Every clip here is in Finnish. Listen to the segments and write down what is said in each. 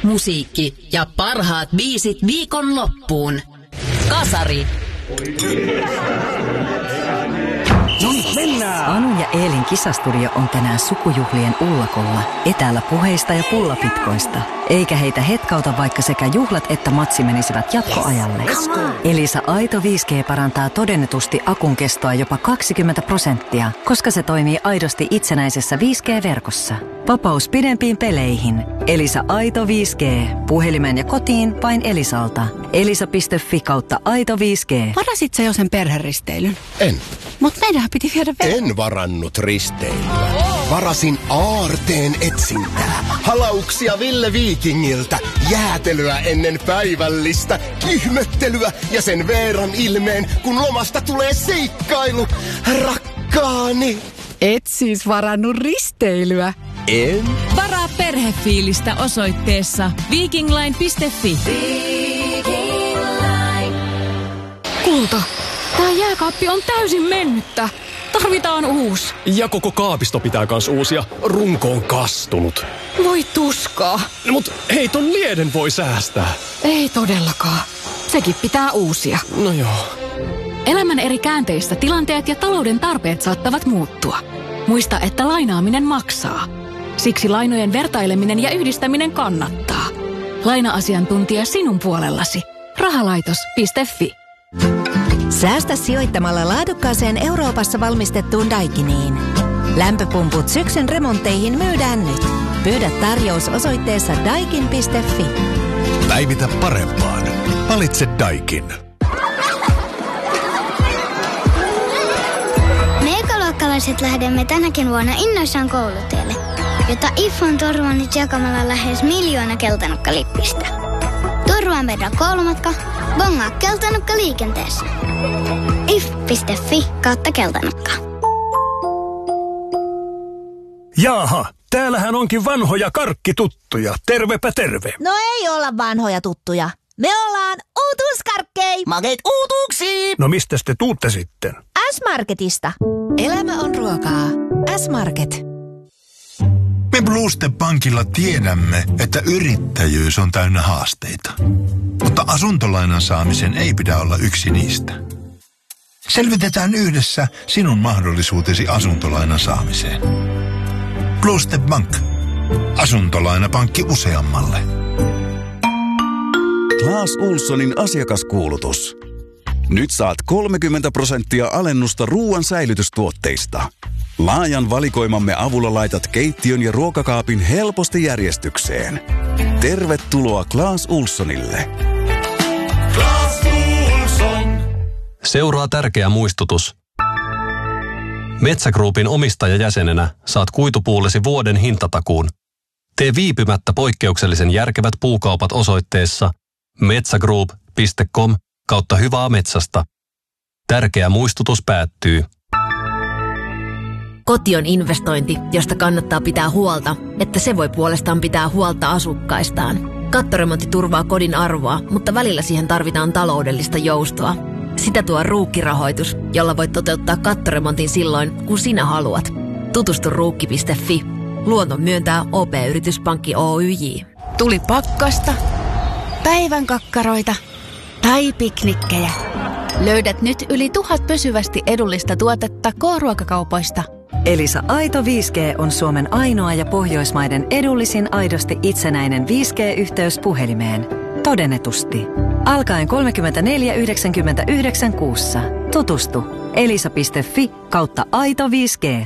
musiikki ja parhaat biisit viikonloppuun. Kasari. No niin, mennään! Anu ja Eelin kisastudio on tänään sukujuhlien ullakolla, etäällä puheista ja pullapitkoista. Eikä heitä hetkauta, vaikka sekä juhlat että matsi menisivät jatkoajalle. Elisa Aito 5G parantaa todennetusti akun kestoa jopa 20%, koska se toimii aidosti itsenäisessä 5G-verkossa. Vapaus pidempiin peleihin. Elisa Aito 5G. Puhelimeen ja kotiin vain Elisalta. Elisa.fi/Aito 5G. Varasit sä jo sen perheristeilyn? En. Mut meidänhän piti viedä En varannut risteilyä. Varasin aarteen etsintää. Halauksia Ville Vikingiltä. Jäätelyä ennen päivällistä. Kyhmöttelyä ja sen Veeran ilmeen, kun lomasta tulee seikkailu. Rakkaani. Et siis varannut risteilyä? En. Varaa perhefiilistä osoitteessa vikingline.fi. Kulta, tää jääkaappi on täysin mennyttä. Tarvitaan uusi. Ja koko kaapisto pitää kans uusia. Runko on kastunut. Voi tuskaa. Mut hei, ton lieden voi säästää. Ei todellakaan. Sekin pitää uusia. No joo. Elämän eri käänteistä tilanteet ja talouden tarpeet saattavat muuttua. Muista, että lainaaminen maksaa. Siksi lainojen vertaileminen ja yhdistäminen kannattaa. Laina-asiantuntija sinun puolellasi. Rahalaitos.fi. Säästä sijoittamalla laadukkaaseen Euroopassa valmistettuun Daikiniin. Lämpöpumput syksyn remontteihin myydään nyt. Pyydä tarjous osoitteessa daikin.fi. Päivitä parempaan. Valitse Daikin. Me ekoluokkalaiset lähdemme tänäkin vuonna innoissaan koulutielle, jota IF on turvannut jakamalla lähes 1 miljoona keltanukkalippistä. Turvaa meidän koulumatka, bongaa keltanukka liikenteessä. if.fi/keltanukka. Jaaha, täällähän onkin vanhoja karkkituttuja. Tervepä terve. No ei olla vanhoja tuttuja. Me ollaan uutuuskarkkei. Makeet uutuuksia! No mistäs te tuutte sitten? S-Marketista. Elämä on ruokaa. S-Market. Me Blue Step Bankilla tiedämme, että yrittäjyys on täynnä haasteita. Mutta asuntolainan saamisen ei pidä olla yksi niistä. Selvitetään yhdessä sinun mahdollisuutesi asuntolainan saamiseen. Blue Step Bank. Asuntolainapankki useammalle. Claes Ohlsonin asiakaskuulutus. Nyt saat 30% alennusta ruoan säilytystuotteista. Laajan valikoimamme avulla laitat keittiön ja ruokakaapin helposti järjestykseen. Tervetuloa Claes Ohlsonille. Claes Ohlson. Seuraa tärkeä muistutus. Metsä Groupin omistajajäsenenä saat kuitupuullesi vuoden hintatakuun. Tee viipymättä poikkeuksellisen järkevät puukaupat osoitteessa metsagroup.com/hyvää metsästä. Tärkeä muistutus päättyy. Koti on investointi, josta kannattaa pitää huolta, että se voi puolestaan pitää huolta asukkaistaan. Kattoremontti turvaa kodin arvoa, mutta välillä siihen tarvitaan taloudellista joustoa. Sitä tuo Ruukki-rahoitus, jolla voit toteuttaa kattoremontin silloin, kun sinä haluat. Tutustu ruukki.fi. Luoton myöntää OP-yrityspankki Oyj. Tuli pakkasta, päivän kakkaroita tai piknikkejä. Löydät nyt yli 1000 pysyvästi edullista tuotetta K-ruokakaupoista. Elisa Aito 5G on Suomen ainoa ja Pohjoismaiden edullisin aidosti itsenäinen 5G-yhteys puhelimeen. Todennetusti. Alkaen 34,99 kuussa. Tutustu. elisa.fi/Aito 5G.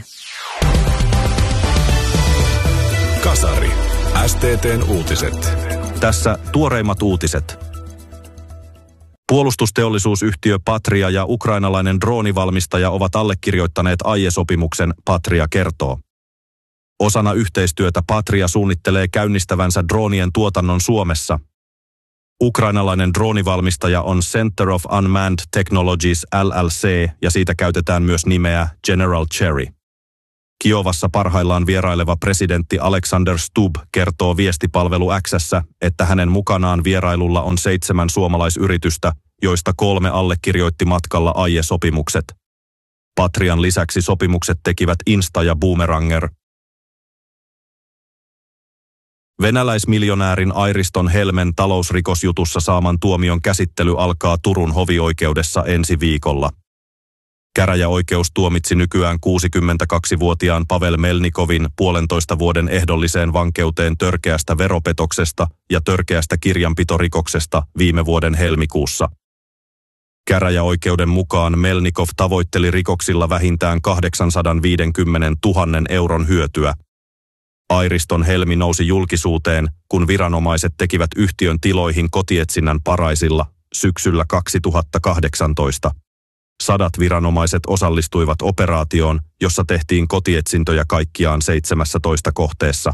Kasari. STT:n uutiset. Tässä tuoreimmat uutiset. Puolustusteollisuusyhtiö Patria ja ukrainalainen droonivalmistaja ovat allekirjoittaneet aiesopimuksen, Patria kertoo. Osana yhteistyötä Patria suunnittelee käynnistävänsä droonien tuotannon Suomessa. Ukrainalainen droonivalmistaja on Center of Unmanned Technologies LLC ja siitä käytetään myös nimeä General Cherry. Kiovassa parhaillaan vieraileva presidentti Alexander Stubb kertoo viestipalvelu X:ssä, että hänen mukanaan vierailulla on 7 suomalaisyritystä, joista 3 allekirjoitti matkalla aiesopimukset. Patrian lisäksi sopimukset tekivät Insta ja Boomeranger. Venäläismiljonäärin Airiston Helmen talousrikosjutussa saaman tuomion käsittely alkaa Turun hovioikeudessa ensi viikolla. Käräjäoikeus tuomitsi nykyään 62-vuotiaan Pavel Melnikovin 1,5 vuoden ehdolliseen vankeuteen törkeästä veropetoksesta ja törkeästä kirjanpitorikoksesta viime vuoden helmikuussa. Käräjäoikeuden mukaan Melnikov tavoitteli rikoksilla vähintään 850 000 euron hyötyä. Airiston Helmi nousi julkisuuteen, kun viranomaiset tekivät yhtiön tiloihin kotietsinnän Paraisilla syksyllä 2018. 100 viranomaiset osallistuivat operaatioon, jossa tehtiin kotietsintöjä kaikkiaan 17 kohteessa.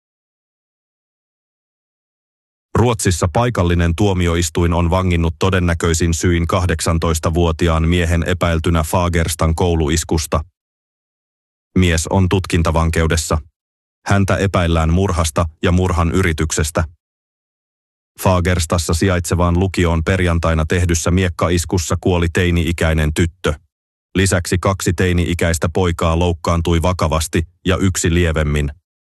Ruotsissa paikallinen tuomioistuin on vanginnut todennäköisin syin 18-vuotiaan miehen epäiltynä Fagerstan kouluiskusta. Mies on tutkintavankeudessa. Häntä epäillään murhasta ja murhan yrityksestä. Fagerstassa sijaitsevaan lukioon perjantaina tehdyssä miekkaiskussa kuoli teini-ikäinen tyttö. Lisäksi 2 teini-ikäistä poikaa loukkaantui vakavasti ja 1 lievemmin.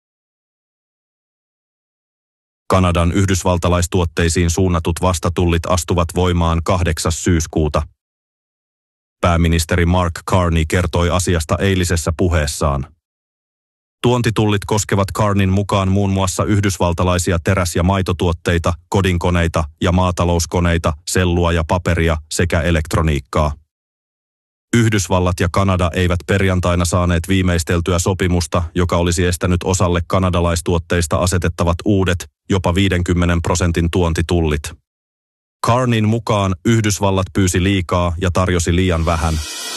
Kanadan yhdysvaltalaistuotteisiin suunnatut vastatullit astuvat voimaan 8. syyskuuta. Pääministeri Mark Carney kertoi asiasta eilisessä puheessaan. Tuontitullit koskevat Carneyn mukaan muun muassa yhdysvaltalaisia teräs- ja maitotuotteita, kodinkoneita ja maatalouskoneita, sellua ja paperia sekä elektroniikkaa. Yhdysvallat ja Kanada eivät perjantaina saaneet viimeisteltyä sopimusta, joka olisi estänyt osalle kanadalaistuotteista asetettavat uudet, jopa 50% tuontitullit. Carneyn mukaan Yhdysvallat pyysi liikaa ja tarjosi liian vähän.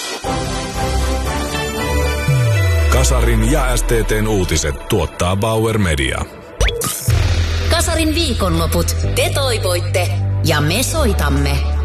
Kasarin ja STT:n uutiset tuottaa Bauer Media. Kasarin viikonloput te toivoitte ja me soitamme.